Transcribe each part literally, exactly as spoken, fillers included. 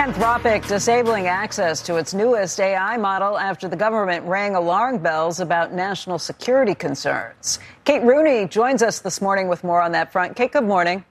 Anthropic disabling access to its newest A I model after the government rang alarm bells about national security concerns. Kate Rooney joins us this morning with more on that front. Kate, good morning.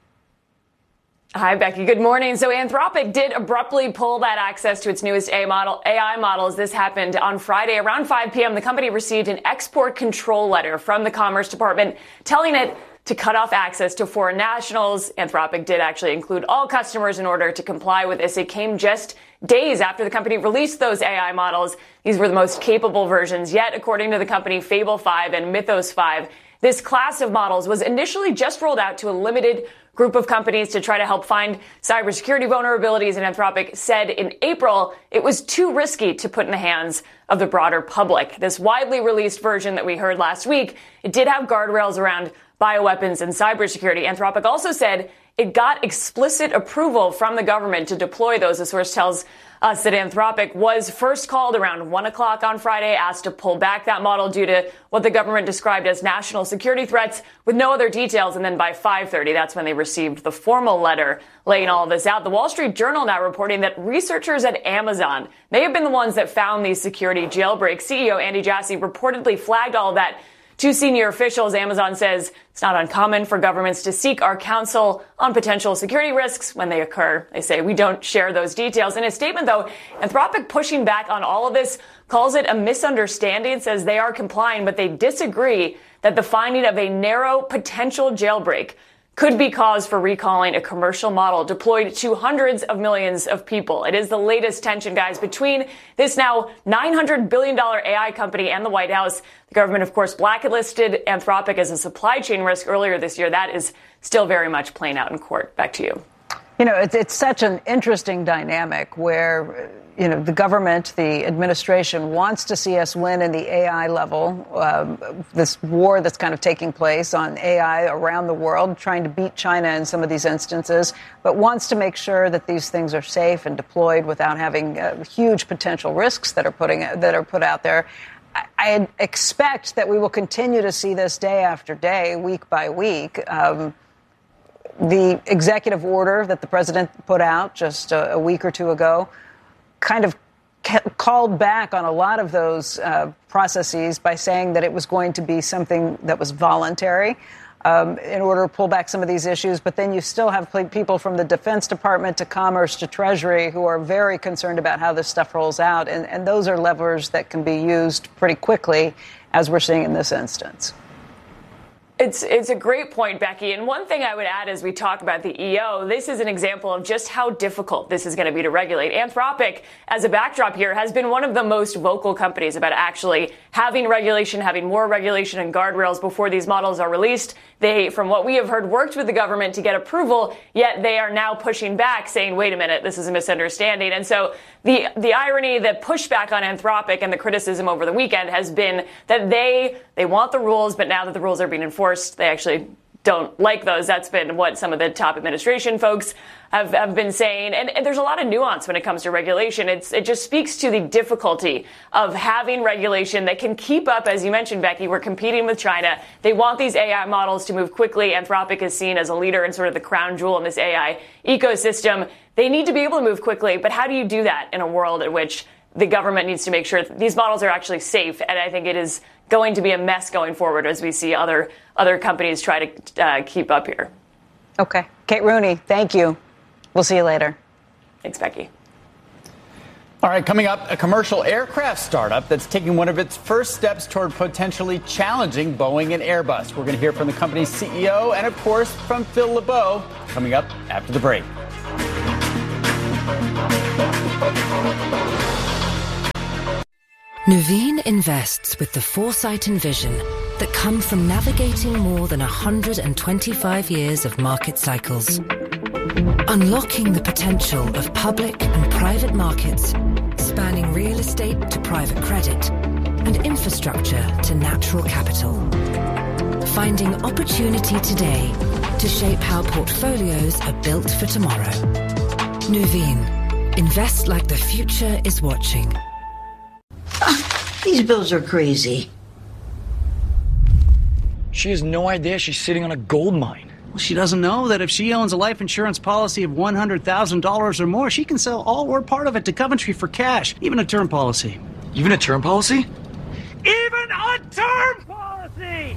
Hi, Becky. Good morning. So Anthropic did abruptly pull that access to its newest A I model, A I models. This happened on Friday around five p.m. The company received an export control letter from the Commerce Department telling it to cut off access to foreign nationals. Anthropic did actually include all customers in order to comply with this. It came just days after the company released those A I models. These were the most capable versions yet, according to the company Fable five and Mythos five. This class of models was initially just rolled out to a limited group of companies to try to help find cybersecurity vulnerabilities, and Anthropic said in April it was too risky to put in the hands of the broader public. This widely released version that we heard last week, it did have guardrails around bioweapons and cybersecurity. Anthropic also said it got explicit approval from the government to deploy those. The source tells us that Anthropic was first called around one o'clock on Friday, asked to pull back that model due to what the government described as national security threats with no other details. And then by five thirty, that's when they received the formal letter laying all of this out. The Wall Street Journal now reporting that researchers at Amazon may have been the ones that found these security jailbreaks. C E O Andy Jassy reportedly flagged all of that to senior officials. Amazon says it's not uncommon for governments to seek our counsel on potential security risks when they occur. They say we don't share those details. In a statement, though, Anthropic pushing back on all of this calls it a misunderstanding, says they are complying, but they disagree that the finding of a narrow potential jailbreak could be cause for recalling a commercial model deployed to hundreds of millions of people. It is the latest tension, guys, between this now nine hundred billion dollars A I company and the White House. The government, of course, blacklisted Anthropic as a supply chain risk earlier this year. That is still very much playing out in court. Back to you. You know, it's, it's such an interesting dynamic where, you know, the government, the administration wants to see us win in the A I level, um, this war that's kind of taking place on A I around the world, trying to beat China in some of these instances, but wants to make sure that these things are safe and deployed without having uh, huge potential risks that are putting that are put out there. I, I expect that we will continue to see this day after day, week by week. Um, The executive order that the president put out just a, a week or two ago kind of ca- called back on a lot of those uh, processes by saying that it was going to be something that was voluntary um, in order to pull back some of these issues. But then you still have people from the Defense Department to Commerce to Treasury who are very concerned about how this stuff rolls out. And, and those are levers that can be used pretty quickly, as we're seeing in this instance. It's it's a great point, Becky. And one thing I would add as we talk about the E O, this is an example of just how difficult this is going to be to regulate. Anthropic, as a backdrop here, has been one of the most vocal companies about actually having regulation, having more regulation and guardrails before these models are released. They, from what we have heard, worked with the government to get approval, yet they are now pushing back, saying, wait a minute, this is a misunderstanding. And so the the irony, the pushback on Anthropic and the criticism over the weekend has been that they they want the rules, but now that the rules are being enforced, they actually don't like those. That's been what some of the top administration folks have, have been saying. And, and there's a lot of nuance when it comes to regulation. It's, it just speaks to the difficulty of having regulation that can keep up. As you mentioned, Becky, we're competing with China. They want these A I models to move quickly. Anthropic is seen as a leader and sort of the crown jewel in this A I ecosystem. They need to be able to move quickly. But how do you do that in a world in which the government needs to make sure that these models are actually safe? And I think it is going to be a mess going forward as we see other other companies try to uh, keep up here. Okay. Kate Rooney, thank you. We'll see you later. Thanks, Becky. All right, coming up, a commercial aircraft startup that's taking one of its first steps toward potentially challenging Boeing and Airbus. We're going to hear from the company's C E O and, of course, from Phil LeBeau coming up after the break. Nuveen invests with the foresight and vision that come from navigating more than one hundred twenty-five years of market cycles. Unlocking the potential of public and private markets, spanning real estate to private credit and infrastructure to natural capital. Finding opportunity today to shape how portfolios are built for tomorrow. Nuveen. Invest like the future is watching. These bills are crazy. She has no idea she's sitting on a gold mine. Well, she doesn't know that if she owns a life insurance policy of one hundred thousand dollars or more, she can sell all or part of it to Coventry for cash, even a term policy. Even a term policy? Even a term policy!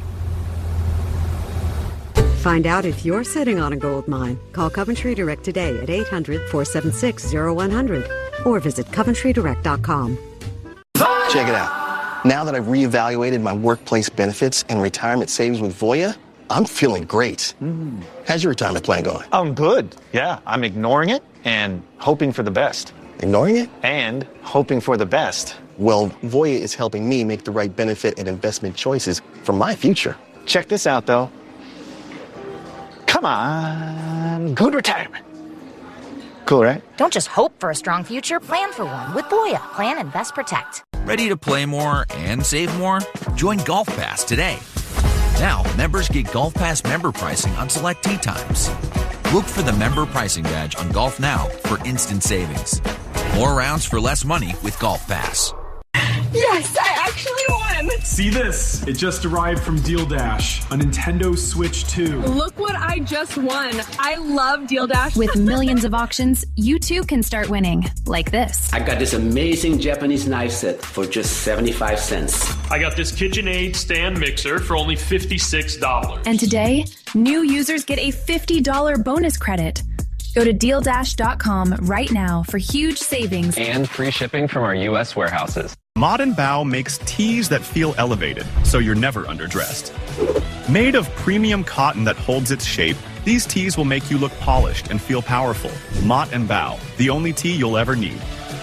Find out if you're sitting on a gold mine. Call Coventry Direct today at eight hundred, four seven six, zero one hundred or visit coventry direct dot com. Check it out. Now that I've reevaluated my workplace benefits and retirement savings with Voya, I'm feeling great. Mm. How's your retirement plan going? I'm good. Yeah, I'm ignoring it and hoping for the best. Ignoring it? And hoping for the best. Well, Voya is helping me make the right benefit and investment choices for my future. Check this out, though. Come on, good retirement. Cool, right? Don't just hope for a strong future, plan for one with Voya. Plan, Invest, Protect. Ready to play more and save more? Join Golf Pass today. Now, members get Golf Pass member pricing on select tee times. Look for the member pricing badge on Golf Now for instant savings. More rounds for less money with Golf Pass. Yes, I actually won! See this? It just arrived from Deal Dash, a Nintendo Switch two. Look what I just won. I love Deal Dash. With millions of auctions, you too can start winning, like this. I got this amazing Japanese knife set for just seventy-five cents. I got this KitchenAid stand mixer for only fifty-six dollars. And today, new users get a fifty dollars bonus credit. Go to deal dash dot com right now for huge savings and free shipping from our U S warehouses. Mod and Bow makes tees that feel elevated, so you're never underdressed. Made of premium cotton that holds its shape, these tees will make you look polished and feel powerful. Mott and Bow, the only tee you'll ever need.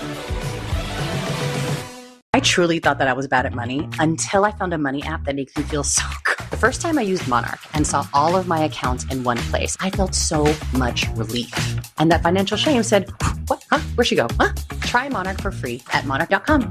I truly thought that I was bad at money until I found a money app that makes me feel so good. The first time I used Monarch and saw all of my accounts in one place, I felt so much relief. And that financial shame said, what? Huh? Where'd she go? Huh? Try Monarch for free at monarch dot com.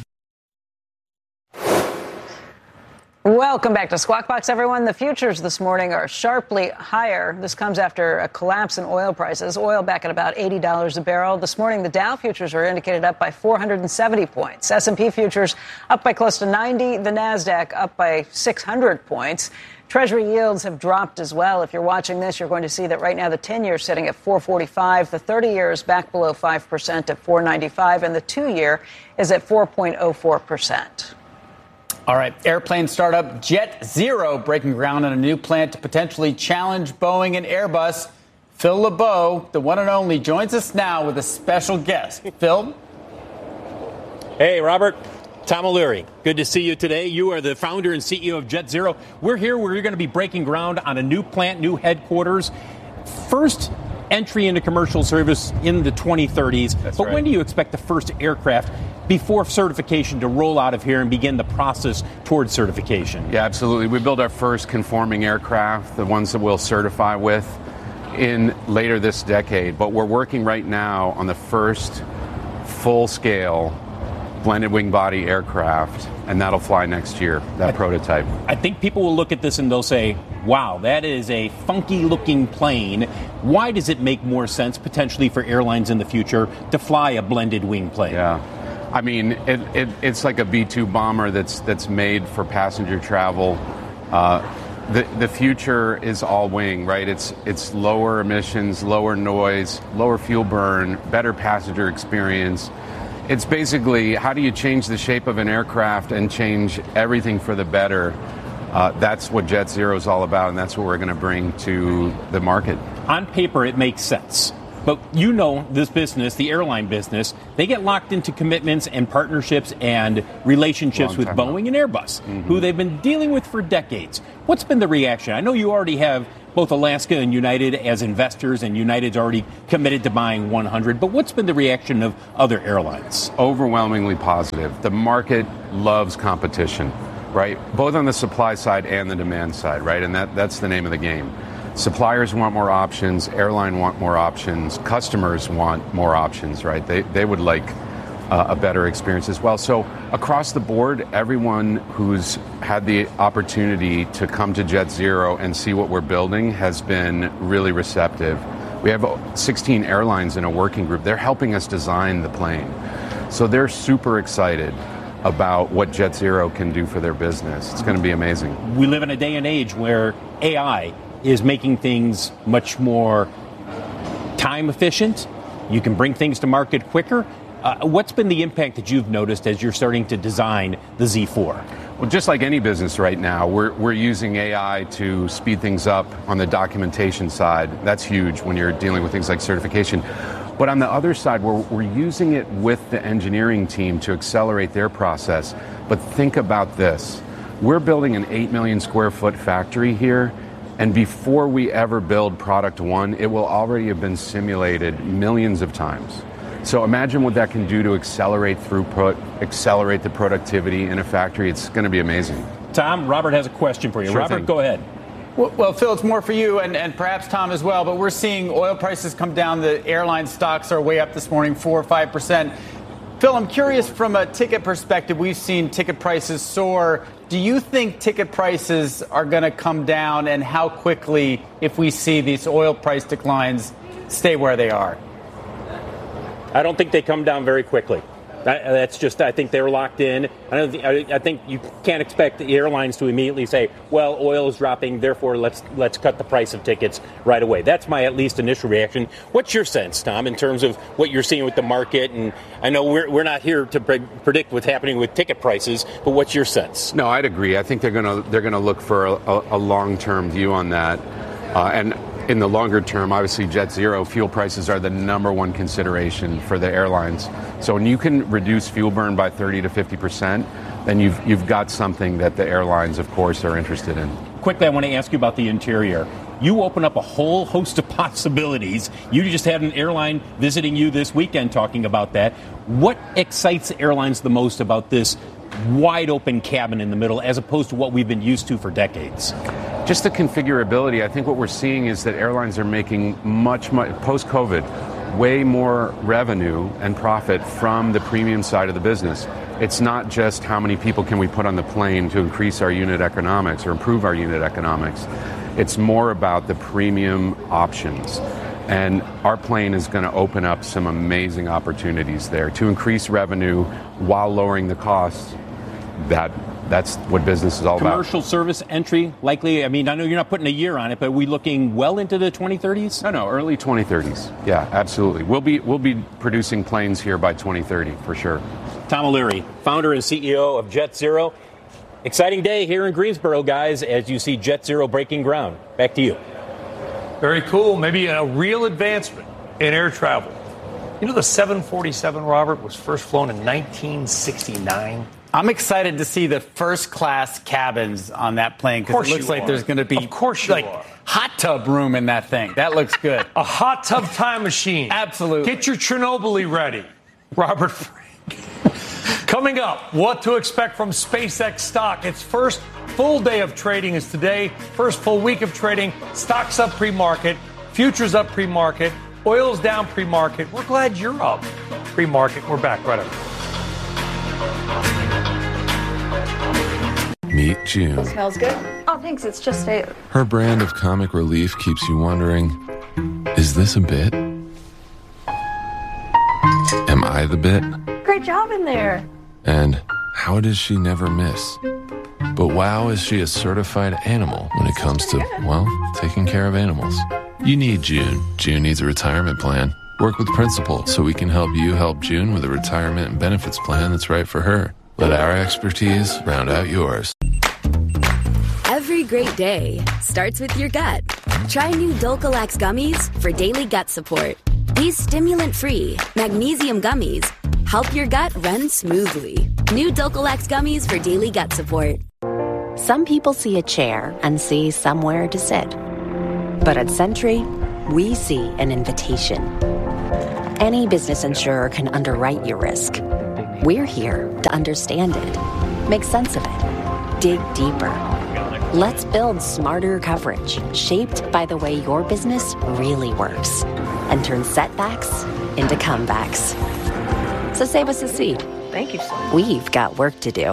Welcome back to Squawk Box, everyone. The futures this morning are sharply higher. This comes after a collapse in oil prices. Oil back at about eighty dollars a barrel. This morning, the Dow futures are indicated up by four hundred seventy points. S and P futures up by close to ninety. The NASDAQ up by six hundred points. Treasury yields have dropped as well. If you're watching this, you're going to see that right now the ten-year is sitting at four forty-five. The thirty-year is back below five percent at four ninety-five. And the two-year is at four point oh four percent. All right, airplane startup Jet Zero breaking ground on a new plant to potentially challenge Boeing and Airbus. Phil LeBeau, the one and only, joins us now with a special guest. Phil? Hey, Robert. Tom O'Leary, good to see you today. You are the founder and C E O of Jet Zero. We're here where you're going to be breaking ground on a new plant, new headquarters. First entry into commercial service in the twenty thirties. That's but right. When do you expect the first aircraft before certification to roll out of here and begin the process towards certification? Yeah, absolutely. We build our first conforming aircraft, the ones that we'll certify with, in later this decade. But we're working right now on the first full-scale blended wing body aircraft, and that'll fly next year, that I, prototype. I think people will look at this and they'll say, wow, that is a funky-looking plane. Why does it make more sense, potentially, for airlines in the future to fly a blended wing plane? Yeah. I mean, it, it, it's like a B two bomber that's that's made for passenger travel. Uh, the the future is all wing, right? It's it's lower emissions, lower noise, lower fuel burn, better passenger experience. It's basically, how do you change the shape of an aircraft and change everything for the better? Uh, that's what Jet Zero is all about, and that's what we're going to bring to the market. On paper, it makes sense. But you know this business, the airline business, they get locked into commitments and partnerships and relationships with Boeing and Airbus, mm-hmm. who they've been dealing with for decades. What's been the reaction? I know you already have both Alaska and United as investors, and United's already committed to buying one hundred. But what's been the reaction of other airlines? Overwhelmingly positive. The market loves competition, right? Both on the supply side and the demand side, right? And that, that's the name of the game. Suppliers want more options, airline want more options, customers want more options, right? They they would like uh, a better experience as well. So across the board, everyone who's had the opportunity to come to Jet Zero and see what we're building has been really receptive. We have sixteen airlines in a working group. They're helping us design the plane. So they're super excited about what Jet Zero can do for their business. It's going to be amazing. We live in a day and age where A I is making things much more time efficient. You can bring things to market quicker. Uh, what's been the impact that you've noticed as you're starting to design the Z four? Well, just like any business right now, we're, we're using A I to speed things up on the documentation side. That's huge when you're dealing with things like certification. But on the other side, we're, we're using it with the engineering team to accelerate their process. But think about this. We're building an eight million square foot factory here. And before we ever build product one, it will already have been simulated millions of times. So imagine what that can do to accelerate throughput, accelerate the productivity in a factory. It's going to be amazing. Tom, Robert has a question for you. Sure Robert, thing. go ahead. Well, well, Phil, it's more for you and, and perhaps Tom as well, but we're seeing oil prices come down. The airline stocks are way up this morning, four or five percent. Phil, I'm curious from a ticket perspective. We've seen ticket prices soar. Do you think ticket prices are going to come down, and how quickly, if we see these oil price declines, stay where they are? I don't think they come down very quickly. That's just, I think they're locked in. I don't think, I, I think you can't expect the airlines to immediately say, well, oil is dropping, therefore let's let's cut the price of tickets right away. That's my at least initial reaction. What's your sense, Tom, in terms of what you're seeing with the market? And I know we're we're not here to pre- predict what's happening with ticket prices, but what's your sense? No, I'd agree. I think they're going to they're going to look for a, a, a long-term view on that, uh, and. In the longer term, obviously, Jet Zero fuel prices are the number one consideration for the airlines. So when you can reduce fuel burn by thirty to fifty percent, then you've you've got something that the airlines, of course, are interested in. Quickly, I want to ask you about the interior. You open up a whole host of possibilities. You just had an airline visiting you this weekend talking about that. What excites airlines the most about this wide open cabin in the middle as opposed to what we've been used to for decades? Just the configurability. I think what we're seeing is that airlines are making much, much post-COVID, way more revenue and profit from the premium side of the business. It's not just how many people can we put on the plane to increase our unit economics or improve our unit economics. It's more about the premium options. And our plane is going to open up some amazing opportunities there to increase revenue while lowering the costs. That that's what business is all about. Commercial service entry, likely. I mean, I know you're not putting a year on it, but are we looking well into the twenty thirties? No, no, early twenty thirties. Yeah, absolutely. We'll be we'll be producing planes here by twenty thirty for sure. Tom O'Leary, founder and C E O of Jet Zero. Exciting day here in Greensboro, guys, as you see Jet Zero breaking ground. Back to you. Very cool. Maybe a real advancement in air travel. You know, the seven forty-seven, Robert, was first flown in nineteen sixty-nine. I'm excited to see the first class cabins on that plane because it looks like are. there's going to be of course you like are. hot tub room in that thing. That looks good. A hot tub time machine. Absolutely. Get your Chernobyl ready. Robert Frank. Coming up, what to expect from SpaceX stock. Its first full day of trading is today. First full week of trading. Stocks up pre-market. Futures up pre-market. Oil's down pre-market. We're glad you're up pre-market. We're back right up. Meet June. Smells good. Oh, thanks. It's just a... Her brand of comic relief keeps you wondering, is this a bit? Am I the bit? Great job in there. And how does she never miss? But wow, is she a certified animal when it comes to, well, taking care of animals. You need June. June needs a retirement plan. Work with Principal so we can help you help June with a retirement and benefits plan that's right for her. Let our expertise round out yours. Every great day starts with your gut. Try new Dulcolax gummies for daily gut support. These stimulant-free magnesium gummies help your gut run smoothly. New Dulcolax gummies for daily gut support. Some people see a chair and see somewhere to sit. But at Sentry, we see an invitation. Any business insurer can underwrite your risk. We're here to understand it, make sense of it, dig deeper. Let's build smarter coverage shaped by the way your business really works and turn setbacks into comebacks. So save us a seat. Thank you so much. We've got work to do.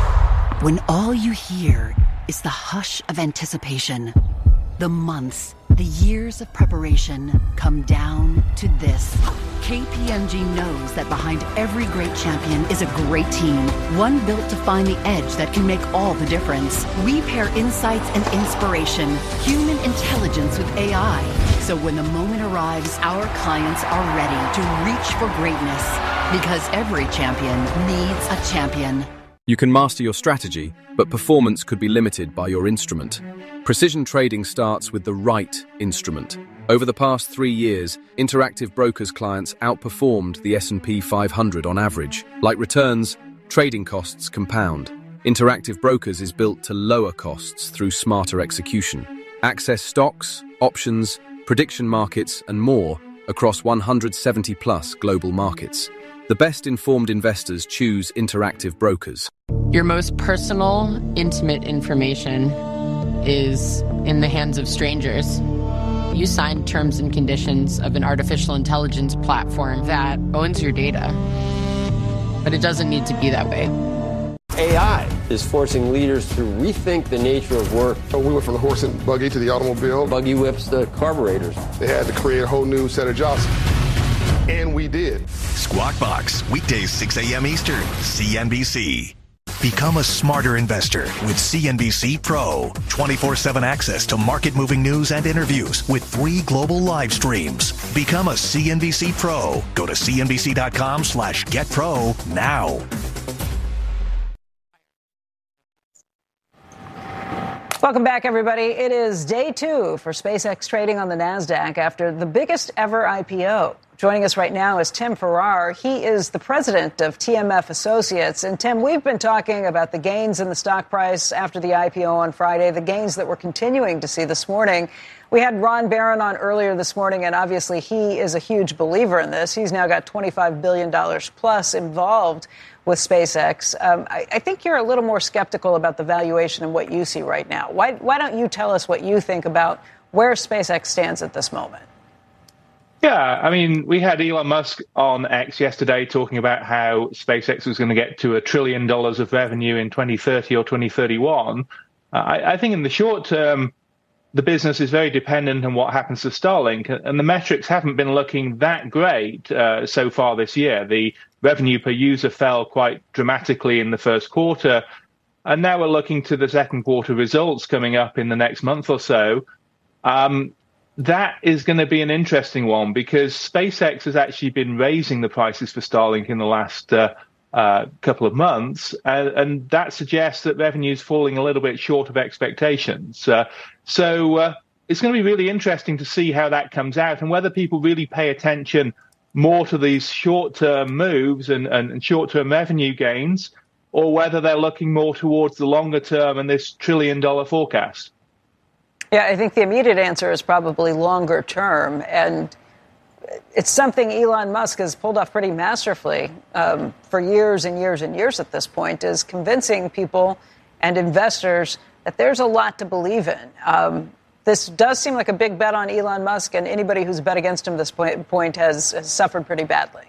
When all you hear is the hush of anticipation, the months, The years of preparation come down to this. K P M G knows that behind every great champion is a great team, one built to find the edge that can make all the difference. We pair insights and inspiration, human intelligence with A I. So when the moment arrives, our clients are ready to reach for greatness. Because every champion needs a champion. You can master your strategy, but performance could be limited by your instrument. Precision trading starts with the right instrument. Over the past three years, Interactive Brokers clients outperformed the S and P five hundred on average. Like returns, trading costs compound. Interactive Brokers is built to lower costs through smarter execution. Access stocks, options, prediction markets, and more across one hundred seventy plus global markets. The best informed investors choose Interactive Brokers. Your most personal, intimate information is in the hands of strangers. You signed terms and conditions of an artificial intelligence platform that owns your data. But it doesn't need to be that way. A I is forcing leaders to rethink the nature of work. So we went from the horse and buggy to the automobile. Buggy whips to carburetors. They had to create a whole new set of jobs. And we did. Squawk Box, weekdays six a.m. Eastern, C N B C. Become a smarter investor with C N B C Pro. twenty-four seven access to market-moving news and interviews with three global live streams. Become a C N B C Pro. Go to cnbc.com slash get pro now. Welcome back, everybody. It is day two for SpaceX trading on the NASDAQ after the biggest ever I P O. Joining us right now is Tim Farrar. He is the president of T M F Associates. And Tim, we've been talking about the gains in the stock price after the I P O on Friday, the gains that we're continuing to see this morning. We had Ron Barron on earlier this morning, and obviously he is a huge believer in this. He's now got twenty-five billion dollars plus involved with SpaceX. Um, I, I think you're a little more skeptical about the valuation and what you see right now. Why, why don't you tell us what you think about where SpaceX stands at this moment? Yeah, I mean, we had Elon Musk on X yesterday talking about how SpaceX was going to get to a trillion dollars of revenue in twenty thirty or twenty thirty-one. Uh, I, I think in the short term, the business is very dependent on what happens to Starlink, and the metrics haven't been looking that great uh, so far this year. The revenue per user fell quite dramatically in the first quarter, and now we're looking to the second quarter results coming up in the next month or so. Um, That is going to be an interesting one because SpaceX has actually been raising the prices for Starlink in the last uh, uh, couple of months, and, and that suggests that revenue is falling a little bit short of expectations. Uh, so uh, it's going to be really interesting to see how that comes out and whether people really pay attention more to these short-term moves and, and, and short-term revenue gains, or whether they're looking more towards the longer term and this trillion-dollar forecast. Yeah, I think the immediate answer is probably longer term. And it's something Elon Musk has pulled off pretty masterfully um, for years and years and years at this point, is convincing people and investors that there's a lot to believe in. Um, this does seem like a big bet on Elon Musk, and anybody who's bet against him at this point, point has, has suffered pretty badly.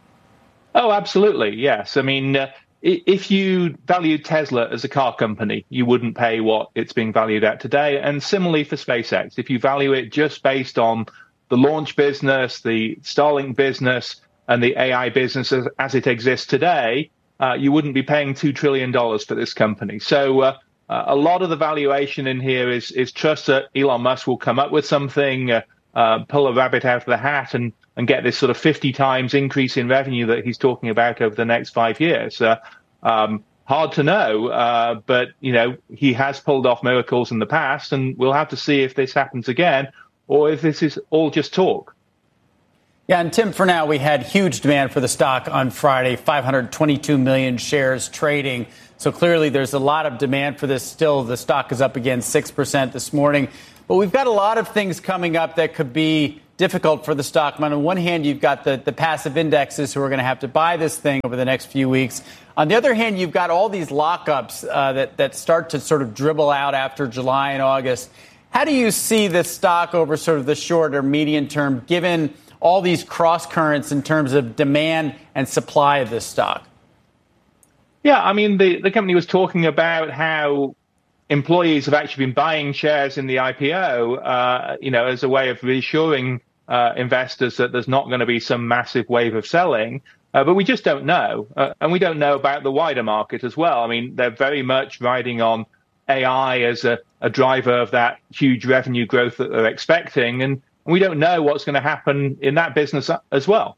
Oh, absolutely. Yes. I mean, uh, if you valued Tesla as a car company, you wouldn't pay what it's being valued at today. And similarly for SpaceX, if you value it just based on the launch business, the Starlink business, and the A I business as, as it exists today, uh, you wouldn't be paying two trillion dollars for this company. So uh, uh, a lot of the valuation in here is, is trust that Elon Musk will come up with something, uh, uh, pull a rabbit out of the hat, and and get this sort of fifty times increase in revenue that he's talking about over the next five years. Uh, um, hard to know, uh, but, you know, he has pulled off miracles in the past, and we'll have to see if this happens again or if this is all just talk. Yeah, and Tim, for now, we had huge demand for the stock on Friday, five hundred twenty-two million shares trading. So clearly there's a lot of demand for this still. The stock is up again six percent this morning. But we've got a lot of things coming up that could be difficult for the stock. On one hand, you've got the, the passive indexes who are going to have to buy this thing over the next few weeks. On the other hand, you've got all these lockups uh, that, that start to sort of dribble out after July and August. How do you see this stock over sort of the short or medium term, given all these cross currents in terms of demand and supply of this stock? Yeah, I mean, the, the company was talking about how employees have actually been buying shares in the I P O, uh, you know, as a way of reassuring uh, investors that there's not going to be some massive wave of selling. Uh, but we just don't know. Uh, and we don't know about the wider market as well. I mean, they're very much riding on A I as a, a driver of that huge revenue growth that they're expecting. And we don't know what's going to happen in that business as well.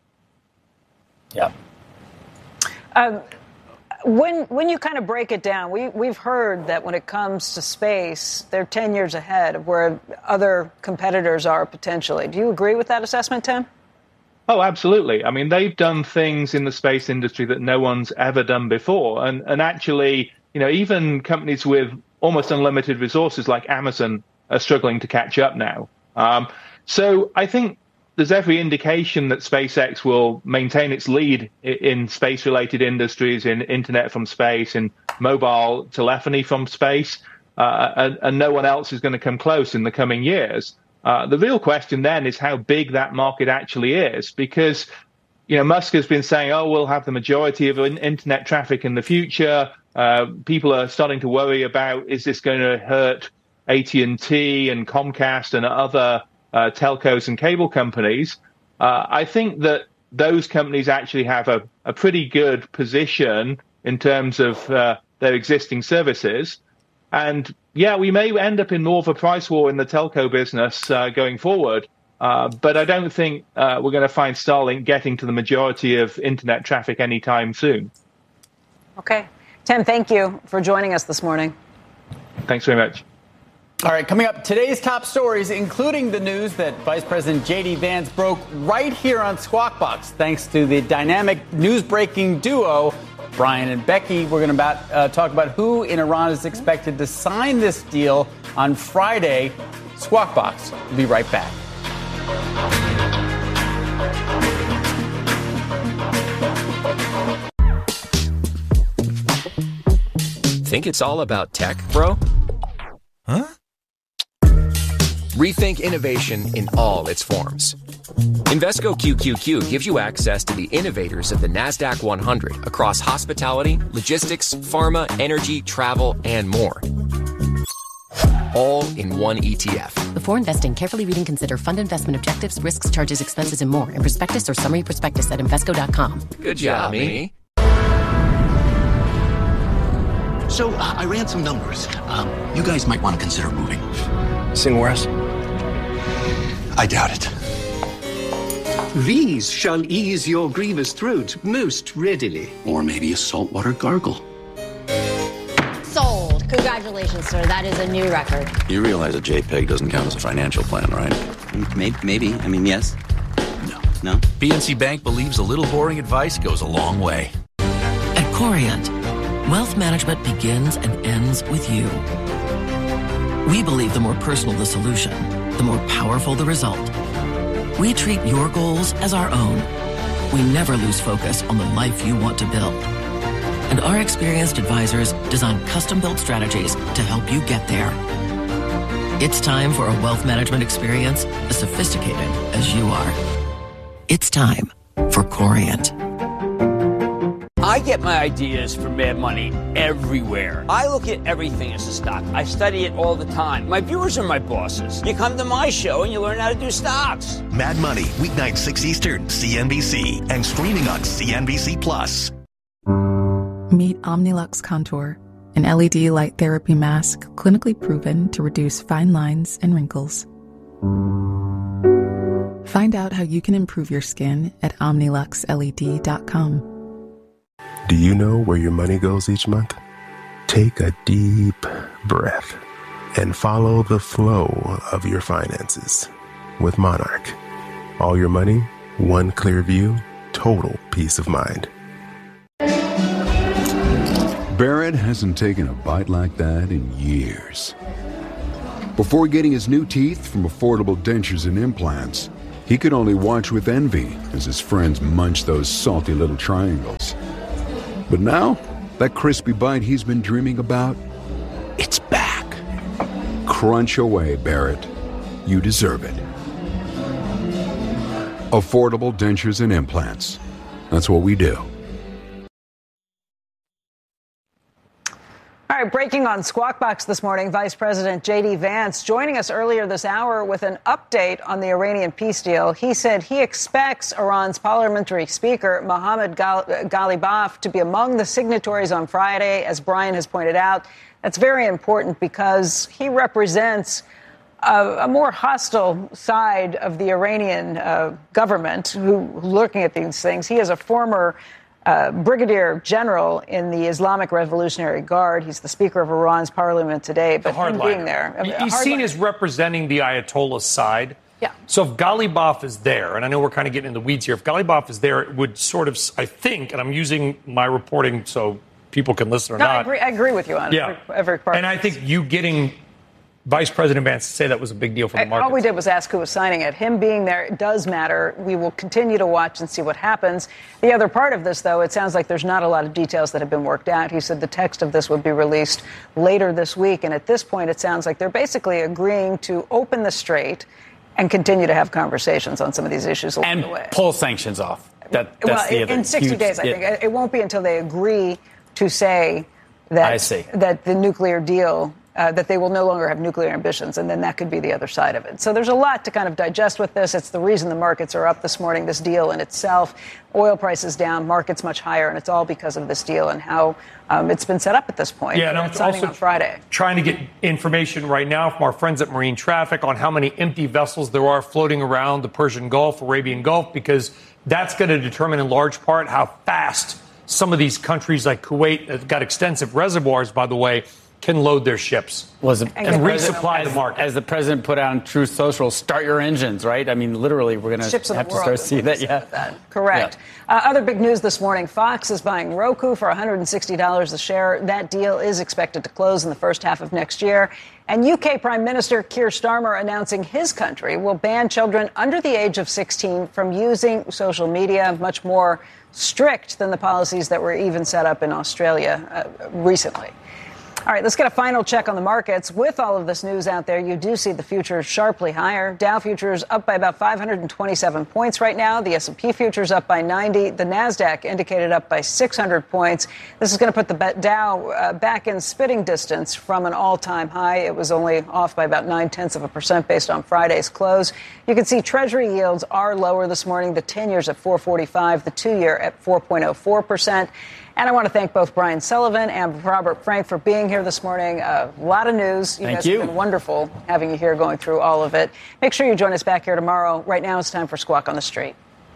Yeah. Um, when when you kind of break it down, we, we've heard that when it comes to space, they're ten years ahead of where other competitors are potentially. Do you agree with that assessment, Tim? Oh, absolutely. I mean, they've done things in the space industry that no one's ever done before. And, and actually, you know, even companies with almost unlimited resources like Amazon are struggling to catch up now. Um, so I think there's every indication that SpaceX will maintain its lead in space-related industries, in internet from space, in mobile telephony from space, uh, and, and no one else is going to come close in the coming years. Uh, the real question then is how big that market actually is, because, you know, Musk has been saying, oh, we'll have the majority of internet traffic in the future. Uh, people are starting to worry about, is this going to hurt A T and T and Comcast and other uh, telcos and cable companies? Uh, I think that those companies actually have a, a pretty good position in terms of uh, their existing services. And yeah, we may end up in more of a price war in the telco business uh, going forward. Uh, but I don't think uh, we're going to find Starlink getting to the majority of internet traffic anytime soon. Okay. Tim, thank you for joining us this morning. Thanks very much. All right, coming up, today's top stories, including the news that Vice President J D Vance broke right here on Squawk Box, thanks to the dynamic news-breaking duo, Brian and Becky. We're going to about, uh, talk about who in Iran is expected to sign this deal on Friday. Squawk Box. We'll be right back. Think it's all about tech, bro? Huh? Rethink innovation in all its forms. Invesco Q Q Q gives you access to the innovators of the NASDAQ one hundred across hospitality, logistics, pharma, energy, travel, and more. All in one E T F. Before investing, carefully read and consider fund investment objectives, risks, charges, expenses, and more in prospectus or summary prospectus at Invesco dot com. Good job, me. So uh, I ran some numbers. Um, you guys might want to consider moving. Somewhere else? I doubt it. These shall ease your grievous throat most readily. Or maybe a saltwater gargle. Sold. Congratulations, sir. That is a new record. You realize a JPEG doesn't count as a financial plan, right? Maybe. maybe. I mean, yes. No. No? P N C Bank believes a little boring advice goes a long way. At Corient, wealth management begins and ends with you. We believe the more personal the solution, the more powerful the result. We treat your goals as our own. We never lose focus on the life you want to build. And our experienced advisors design custom-built strategies to help you get there. It's time for a wealth management experience as sophisticated as you are. It's time for Corient. I get my ideas from Mad Money everywhere. I look at everything as a stock. I study it all the time. My viewers are my bosses. You come to my show and you learn how to do stocks. Mad Money, weeknight six Eastern, C N B C, and streaming on C N B C Plus. Meet Omnilux Contour, an L E D light therapy mask clinically proven to reduce fine lines and wrinkles. Find out how you can improve your skin at omnilux L E D dot com. Do you know where your money goes each month? Take a deep breath and follow the flow of your finances with Monarch. All your money, one clear view, total peace of mind. Barrett hasn't taken a bite like that in years. Before getting his new teeth from Affordable Dentures and Implants, he could only watch with envy as his friends munched those salty little triangles. But now, that crispy bite he's been dreaming about, it's back. Crunch away, Barrett. You deserve it. Affordable Dentures and Implants. That's what we do. All All right, breaking on Squawk Box this morning, Vice President J D. Vance joining us earlier this hour with an update on the Iranian peace deal. He said he expects Iran's parliamentary speaker, Mohammad Ghalibaf, to be among the signatories on Friday, as Brian has pointed out. That's very important because he represents a, a more hostile side of the Iranian uh, government who looking at these things. He is a former Uh, brigadier general in the Islamic Revolutionary Guard. He's the Speaker of Iran's parliament today. But him being there, He, he's seen as representing the Ayatollah side. Yeah. So if Ghalibaf is there, and I know we're kind of getting in the weeds here, if Ghalibaf is there, it would sort of, I think, and I'm using my reporting so people can listen or no, not. I agree, I agree with you on yeah. every, every part. And I think you getting Vice President Vance to say that was a big deal for the market. All we did was ask who was signing it. Him being there, it does matter. We will continue to watch and see what happens. The other part of this, though, it sounds like there's not a lot of details that have been worked out. He said the text of this would be released later this week. And at this point, it sounds like they're basically agreeing to open the strait and continue to have conversations on some of these issues along and the way. pull sanctions off. That, that's well, the in, other in sixty huge, days, I yeah. think. It won't be until they agree to say that, I see. that the nuclear deal, uh, that they will no longer have nuclear ambitions, and then that could be the other side of it. So there's a lot to kind of digest with this. It's the reason the markets are up this morning, this deal in itself. Oil prices down, markets much higher, and it's all because of this deal and how um, it's been set up at this point. Yeah, and I'm it's signing also on Friday. Trying to get information right now from our friends at Marine Traffic on how many empty vessels there are floating around the Persian Gulf, Arabian Gulf, because that's going to determine in large part how fast some of these countries like Kuwait, that got extensive reservoirs, by the way, can load their ships Was it, and as resupply as, the market. As the president put out on Truth Social, start your engines, right? I mean, literally, we're going to have to start to see that. Yeah, that. Correct. Yeah. Uh, other big news this morning, Fox is buying Roku for one hundred sixty dollars a share. That deal is expected to close in the first half of next year. And U K Prime Minister Keir Starmer announcing his country will ban children under the age of sixteen from using social media, much more strict than the policies that were even set up in Australia uh, recently. All right, let's get a final check on the markets. With all of this news out there, you do see the futures sharply higher. Dow futures up by about five hundred twenty-seven points right now. The S and P futures up by ninety. The NASDAQ indicated up by six hundred points. This is going to put the Dow uh, back in spitting distance from an all-time high. It was only off by about nine-tenths of a percent based on Friday's close. You can see Treasury yields are lower this morning. The ten-year's at four forty-five, the two-year at four point oh four percent. And I want to thank both Brian Sullivan and Robert Frank for being here this morning. A lot of news. You Thank guys you. have been wonderful having you here going through all of it. Make sure you join us back here tomorrow. Right now it's time for Squawk on the Street.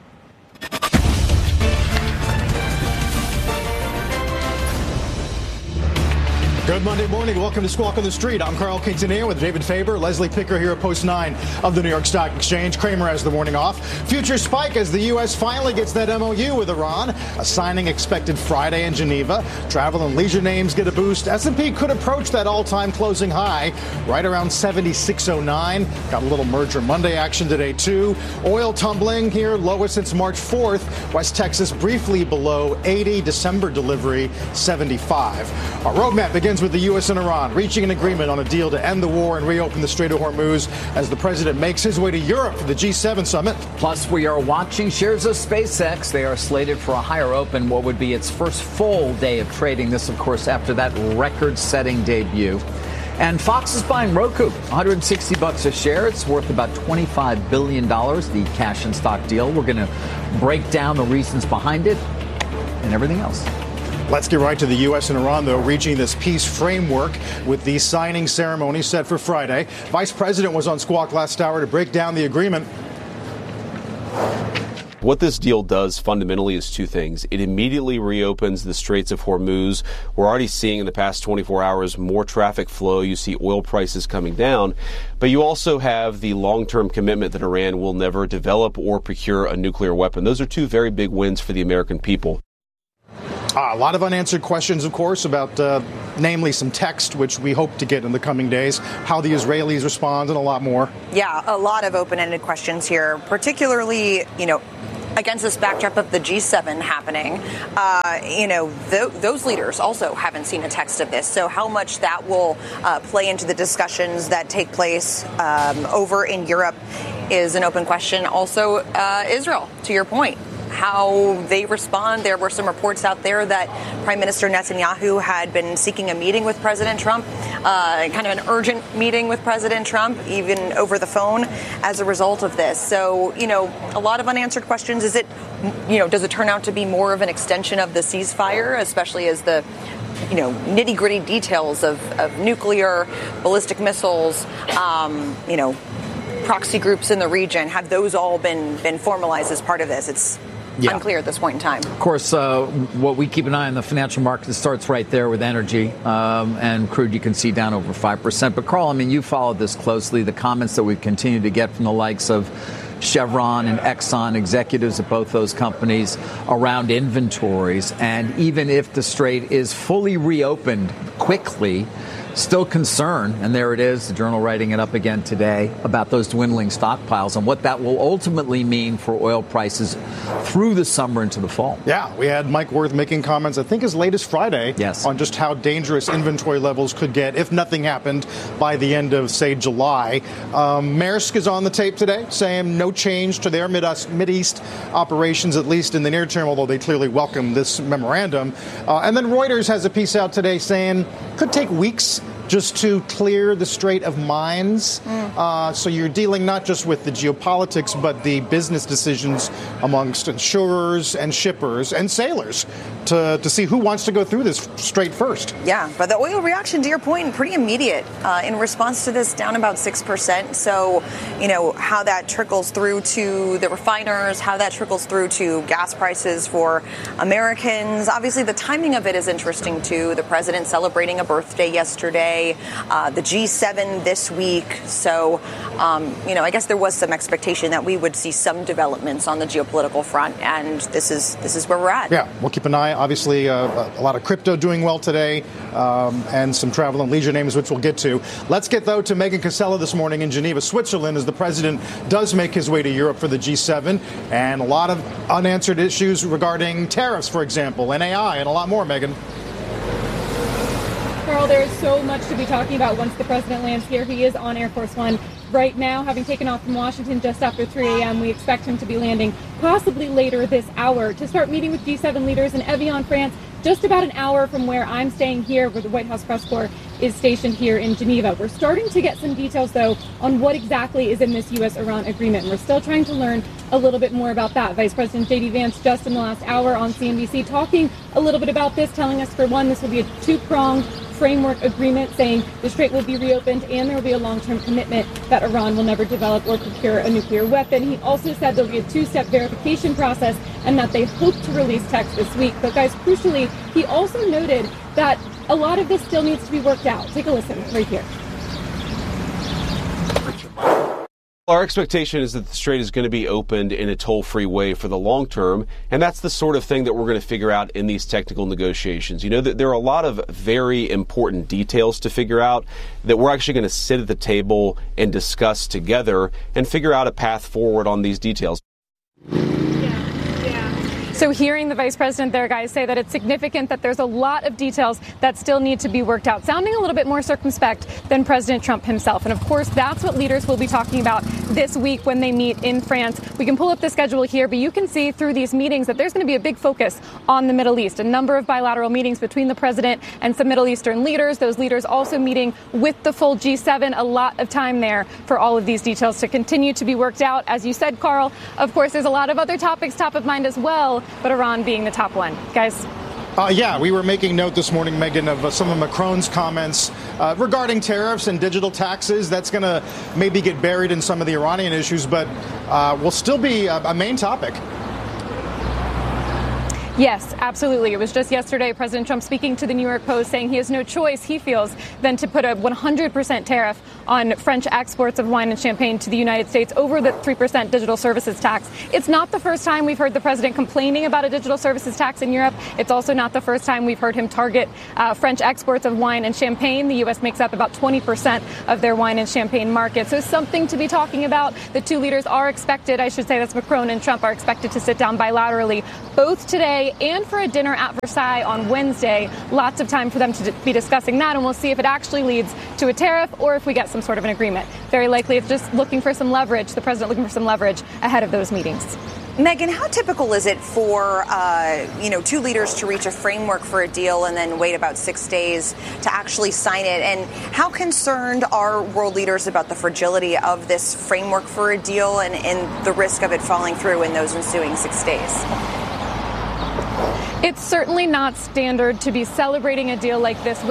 Good Monday morning. Welcome to Squawk on the Street. I'm Carl Quintanilla with David Faber, Leslie Picker here at Post nine of the New York Stock Exchange. Kramer has the morning off. Futures spike as the U S finally gets that M O U with Iran. A signing expected Friday in Geneva. Travel and leisure names get a boost. S and P could approach that all-time closing high right around seventy-six oh nine. Got a little merger Monday action today, too. Oil tumbling here, lowest since March fourth. West Texas briefly below eighty. December delivery, seventy-five. Our roadmap begins with the U S and Iran reaching an agreement on a deal to end the war and reopen the Strait of Hormuz as the president makes his way to Europe for the G seven summit. Plus, we are watching shares of SpaceX. They are slated for a higher open, what would be its first full day of trading. This, of course, after that record-setting debut. And Fox is buying Roku, one hundred sixty bucks a share. It's worth about twenty-five billion dollars, the cash and stock deal. We're going to break down the reasons behind it and everything else. Let's get right to the U S and Iran, though, reaching this peace framework with the signing ceremony set for Friday. Vice President was on Squawk last hour to break down the agreement. What this deal does fundamentally is two things. It immediately reopens the Straits of Hormuz. We're already seeing in the past twenty-four hours more traffic flow. You see oil prices coming down. But you also have the long-term commitment that Iran will never develop or procure a nuclear weapon. Those are two very big wins for the American people. Uh, a lot of unanswered questions, of course, about uh, namely some text, which we hope to get in the coming days, how the Israelis respond, and a lot more. Yeah, a lot of open-ended questions here, particularly, you know, against this backdrop of the G seven happening. Uh, you know, th- those leaders also haven't seen a text of this. So how much that will uh, play into the discussions that take place um, over in Europe is an open question. Also, uh, Israel, to your point. how they respond. There were some reports out there that Prime Minister Netanyahu had been seeking a meeting with President Trump, uh, kind of an urgent meeting with President Trump, even over the phone, as a result of this. So, you know, a lot of unanswered questions. Is it, you know, does it turn out to be more of an extension of the ceasefire, especially as the, you know, nitty gritty details of, of nuclear, ballistic missiles, um, you know, proxy groups in the region, have those all been, been formalized as part of this? It's yeah. unclear at this point in time. Of course, uh, what we keep an eye on the financial market starts right there with energy um, and crude. You can see down over five percent. But Carl, I mean, you followed this closely. The comments that we continue to get from the likes of Chevron and Exxon, executives at both those companies, around inventories. And even if the Strait is fully reopened quickly, still concern, and there it is, the Journal writing it up again today, about those dwindling stockpiles and what that will ultimately mean for oil prices through the summer into the fall. Yeah, we had Mike Wirth making comments, I think as late as Friday, yes. on just how dangerous inventory levels could get if nothing happened by the end of, say, July. Um, Maersk is on the tape today saying no change to their Mid-East operations, at least in the near term, although they clearly welcome this memorandum. Uh, and then Reuters has a piece out today saying could take weeks just to clear the Strait of Mines. Mm. Uh, so you're dealing not just with the geopolitics, but the business decisions amongst insurers and shippers and sailors to, to see who wants to go through this strait first. Yeah, but the oil reaction, to your point, pretty immediate uh, in response to this, down about six percent. So, you know, how that trickles through to the refiners, how that trickles through to gas prices for Americans. Obviously, the timing of it is interesting, too. The president celebrating a birthday yesterday. Uh, the G seven this week. So, um, you know, I guess there was some expectation that we would see some developments on the geopolitical front, and this is this is where we're at. Yeah, we'll keep an eye. Obviously, uh, a lot of crypto doing well today, um, and some travel and leisure names, which we'll get to. Let's get, though, to Megan Cassella this morning in Geneva, Switzerland, as the president does make his way to Europe for the G seven, and a lot of unanswered issues regarding tariffs, for example, and A I, and a lot more, Megan. Carl, there is so much to be talking about once the president lands here. He is on Air Force One right now, having taken off from Washington just after three a.m. We expect him to be landing possibly later this hour to start meeting with G seven leaders in Evian, France, just about an hour from where I'm staying here, where the White House press corps is stationed here in Geneva. We're starting to get some details, though, on what exactly is in this U S Iran agreement. And we're still trying to learn a little bit more about that. Vice President J D Vance just in the last hour on C N B C talking a little bit about this, telling us, for one, this will be a two-pronged framework agreement, saying the strait will be reopened and there will be a long-term commitment that Iran will never develop or procure a nuclear weapon. He also said there'll be a two-step verification process and that they hope to release text this week. But guys, crucially, he also noted that a lot of this still needs to be worked out. Take a listen right here. Our expectation is that the strait is going to be opened in a toll-free way for the long term, and that's the sort of thing that we're going to figure out in these technical negotiations. You know, there are a lot of very important details to figure out that we're actually going to sit at the table and discuss together and figure out a path forward on these details. So hearing the vice president there, guys, say that it's significant that there's a lot of details that still need to be worked out, sounding a little bit more circumspect than President Trump himself. And of course, that's what leaders will be talking about this week when they meet in France. We can pull up the schedule here, but you can see through these meetings that there's going to be a big focus on the Middle East. A number of bilateral meetings between the president and some Middle Eastern leaders. Those leaders also meeting with the full G seven. A lot of time there for all of these details to continue to be worked out. As you said, Carl, of course, there's a lot of other topics top of mind as well, but Iran being the top one. Guys? Uh, yeah, we were making note this morning, Megan, of uh, some of Macron's comments uh, regarding tariffs and digital taxes. That's going to maybe get buried in some of the Iranian issues, but uh, will still be a, a main topic. Yes, absolutely. It was just yesterday, President Trump speaking to the New York Post, saying he has no choice, he feels, than to put a one hundred percent tariff on French exports of wine and champagne to the United States over the three percent digital services tax. It's not the first time we've heard the president complaining about a digital services tax in Europe. It's also not the first time we've heard him target uh, French exports of wine and champagne. The U S makes up about twenty percent of their wine and champagne market. So something to be talking about. The two leaders are expected, I should say that's Macron and Trump, are expected to sit down bilaterally both today and for a dinner at Versailles on Wednesday. Lots of time for them to be discussing that, and we'll see if it actually leads to a tariff or if we get some sort of an agreement. Very likely it's just looking for some leverage, the president looking for some leverage ahead of those meetings. Megan, how typical is it for, uh, you know, two leaders to reach a framework for a deal and then wait about six days to actually sign it? And how concerned are world leaders about the fragility of this framework for a deal and, and the risk of it falling through in those ensuing six days? It's certainly not standard to be celebrating a deal like this with